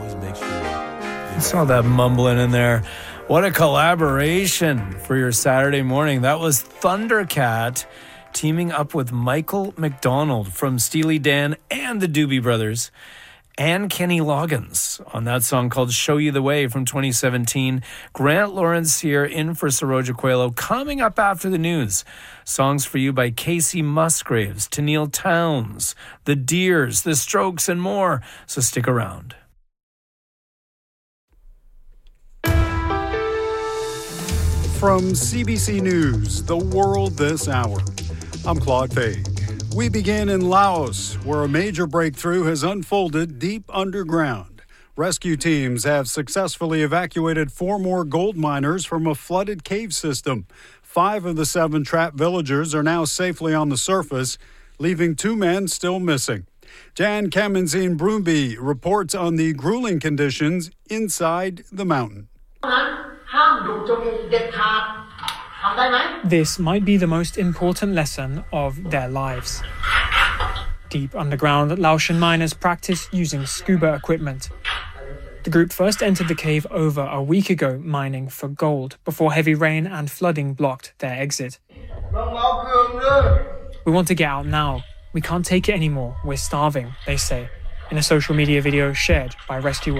always make sure. I saw that mumbling in there. What a collaboration for your Saturday morning. That was Thundercat teaming up with Michael McDonald from Steely Dan and the Doobie Brothers and Kenny Loggins on that song called Show You the Way from 2017. Grant Lawrence here in for Saroja Coelho. Coming up after the news, songs for you by Casey Musgraves, Tennille Townes, The Deers, The Strokes, and more. So stick around. From CBC News, The World This Hour, I'm Claude Fay. We begin in Laos, where a major breakthrough has unfolded deep underground. Rescue teams have successfully evacuated 4 more gold miners from a flooded cave system. 5 of the 7 trapped villagers are now safely on the surface, leaving 2 men still missing. Jan Kamenzine Brumby reports on the grueling conditions inside the mountain. This might be the most important lesson of their lives. Deep underground, Laotian miners practice using scuba equipment. The group first entered the cave over a week ago, mining for gold, before heavy rain and flooding blocked their exit. We want to get out now. We can't take it anymore. We're starving, they say, in a social media video shared by rescue workers.